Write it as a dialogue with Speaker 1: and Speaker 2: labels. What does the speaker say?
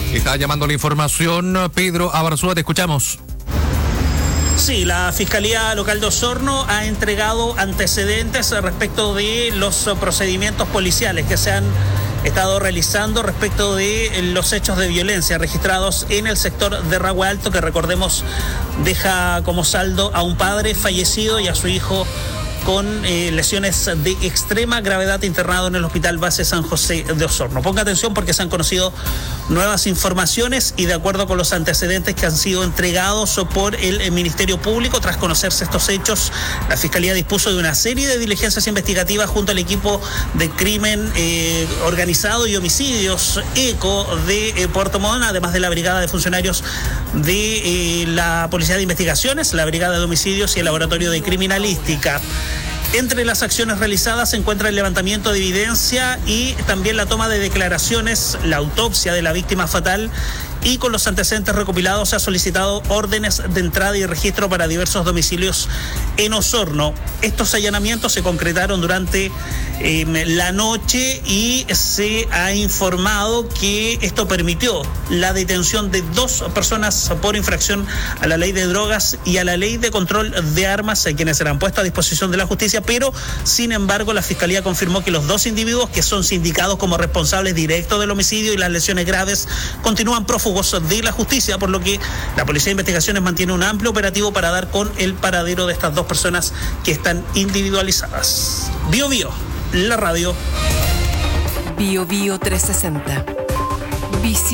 Speaker 1: Está llamando la información. Pedro Abarzúa, te escuchamos.
Speaker 2: Sí, la Fiscalía Local de Osorno ha entregado antecedentes respecto de los procedimientos policiales que se han estado realizando respecto de los hechos de violencia registrados en el sector de Ragua Alto, que recordemos deja como saldo a un padre fallecido y a su hijo con lesiones de extrema gravedad internado en el Hospital Base San José de Osorno. Ponga atención porque se han conocido nuevas informaciones y de acuerdo con los antecedentes que han sido entregados por el Ministerio Público, tras conocerse estos hechos, la Fiscalía dispuso de una serie de diligencias investigativas junto al equipo de crimen organizado y homicidios ECO de Puerto Montt, además de la brigada de funcionarios de la Policía de Investigaciones, la brigada de homicidios y el laboratorio de criminalística. Entre las acciones realizadas se encuentra el levantamiento de evidencia y también la toma de declaraciones, la autopsia de la víctima fatal, y con los antecedentes recopilados se ha solicitado órdenes de entrada y registro para diversos domicilios en Osorno. Estos allanamientos se concretaron durante la noche y se ha informado que esto permitió la detención de 2 personas por infracción a la ley de drogas y a la ley de control de armas, quienes serán puestos a disposición de la justicia, pero sin embargo la Fiscalía confirmó que los 2 individuos que son sindicados como responsables directos del homicidio y las lesiones graves continúan prófugos de la justicia, por lo que la Policía de Investigaciones mantiene un amplio operativo para dar con el paradero de estas 2 personas que están individualizadas. Bio Bio, la radio.
Speaker 3: Bio Bio 360.